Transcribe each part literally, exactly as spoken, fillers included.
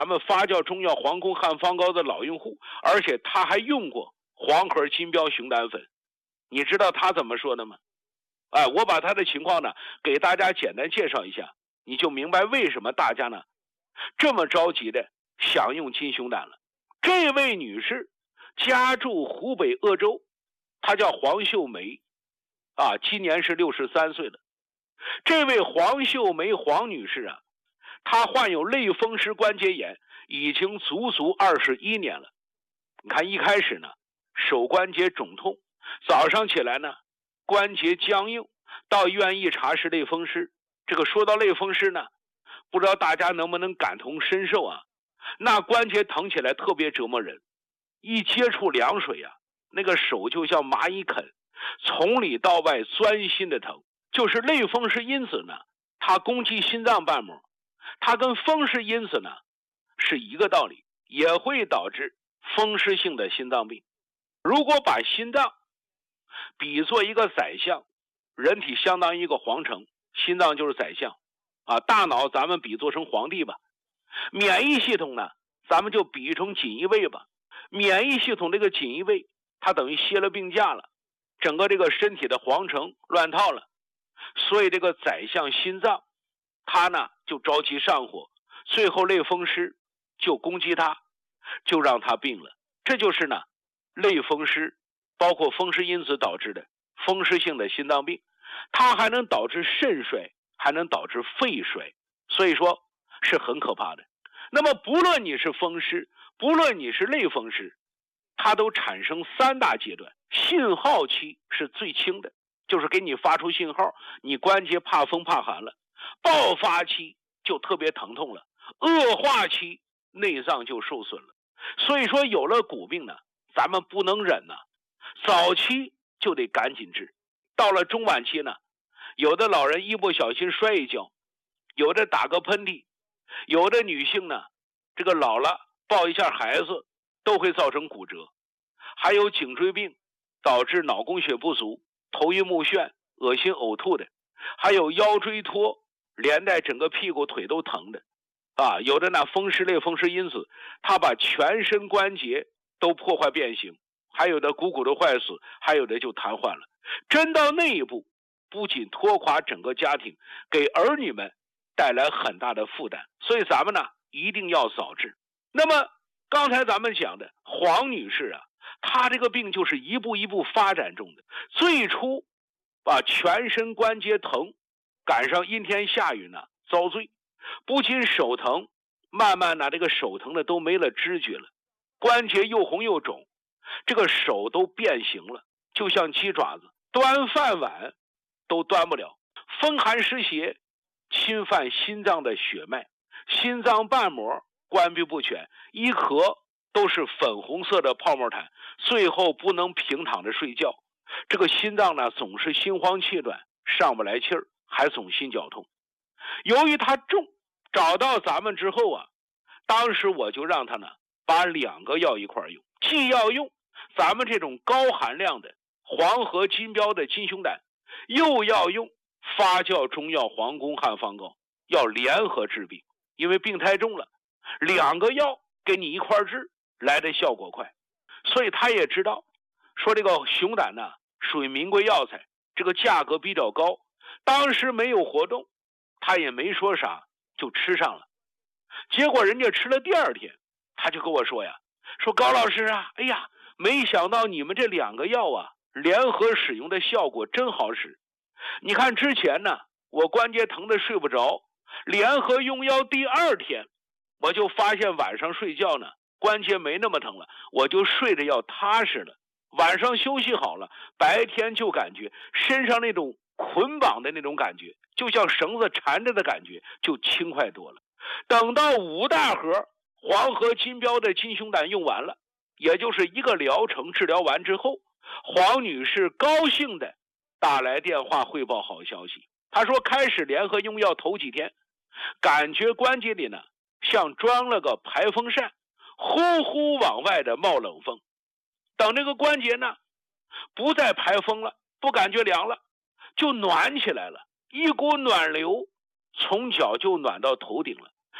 咱们发酵中药皇宫汉方膏的老用户，而且他还用过黄河金标熊胆粉。你知道他怎么说的吗？哎，我把他的情况呢给大家简单介绍一下，你就明白为什么大家呢这么着急的想用金熊胆了。这位女士家住湖北鄂州，她叫黄秀梅啊，今年是六十三岁了。这位黄秀梅黄女士啊，她患有类风湿关节炎已经足足二十一年了。你看一开始呢手关节肿痛，早上起来呢关节僵硬，到医院一查是类风湿。这个说到类风湿呢，不知道大家能不能感同身受啊？那关节疼起来特别折磨人，一接触凉水啊，那个手就像蚂蚁啃，从里到外钻心的疼。就是类风湿因子呢，它攻击心脏瓣膜，它跟风湿因子呢是一个道理，也会导致风湿性的心脏病。如果把心脏比作一个宰相，人体相当于一个皇城，心脏就是宰相啊，大脑咱们比作成皇帝吧，免疫系统呢咱们就比喻成锦衣卫吧。免疫系统这个锦衣卫它等于歇了病假了，整个这个身体的皇城乱套了，所以这个宰相心脏他呢就着急上火，最后类风湿就攻击他，就让他病了。这就是呢类风湿包括风湿因子导致的风湿性的心脏病，它还能导致肾衰，还能导致肺衰，所以说是很可怕的。那么不论你是风湿，不论你是类风湿，它都产生三大阶段。信号期是最轻的，就是给你发出信号，你关节怕风怕寒了。爆发期就特别疼痛了，恶化期内脏就受损了。所以说有了骨病呢，咱们不能忍呢，早期就得赶紧治。到了中晚期呢，有的老人一不小心摔一跤，有的打个喷嚏，有的女性呢这个老了抱一下孩子都会造成骨折，还有颈椎病导致脑供血不足，头晕目眩，恶心呕吐的，还有腰椎脱，连带整个屁股腿都疼的啊。有的呢风湿类风湿因子它把全身关节都破坏变形，还有的股骨头坏死，还有的就瘫痪了。真到那一步，不仅拖垮整个家庭，给儿女们带来很大的负担，所以咱们呢一定要早治。那么刚才咱们讲的黄女士啊，她这个病就是一步一步发展中的。最初把全身关节疼，赶上阴天下雨呢遭罪，不仅手疼，慢慢呢这个手疼的都没了知觉了，关节又红又肿，这个手都变形了，就像鸡爪子，端饭碗都端不了。风寒湿邪侵犯心脏的血脉，心脏瓣膜关闭不全，一咳都是粉红色的泡沫痰，最后不能平躺着睡觉。这个心脏呢总是心慌气短，上不来气儿，还总心绞痛。由于它重，找到咱们之后啊，当时我就让他呢把两个药一块用，既要用咱们这种高含量的黄河金标的金熊胆，又要用发酵中药皇宫汉方膏，要联合治病。因为病太重了，两个药给你一块治来的效果快，所以他也知道说这个熊胆呢属于名贵药材，这个价格比较高，当时没有活动，他也没说啥就吃上了。结果人家吃了第二天，他就跟我说呀，说高老师啊，哎呀，没想到你们这两个药啊联合使用的效果真好使。你看之前呢我关节疼的睡不着，联合用药第二天我就发现晚上睡觉呢关节没那么疼了，我就睡着要踏实了，晚上休息好了，白天就感觉身上那种捆绑的那种感觉，就像绳子缠着的感觉就轻快多了。等到五大盒黄河金标的金熊胆用完了，也就是一个疗程治疗完之后，黄女士高兴的打来电话汇报好消息。她说开始联合用药头几天，感觉关节里呢像装了个排风扇，呼呼往外的冒冷风。等这个关节呢不再排风了，不感觉凉了，就暖起来了，一股暖流从脚就暖到头顶了。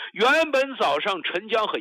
原本早上陈江和